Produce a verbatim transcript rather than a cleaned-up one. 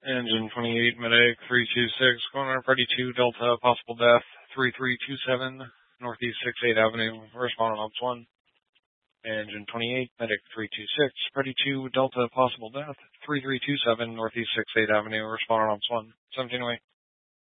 Engine twenty-eight, Medic three two six, going on Freddy two, Delta, possible death, three three two seven, Northeast six eight Avenue, respond on Ops one. Engine twenty-eight, Medic three two six, Freddy two, Delta, possible death, three three two seven, Northeast six eight Avenue, respond on Ops one. seventeen away.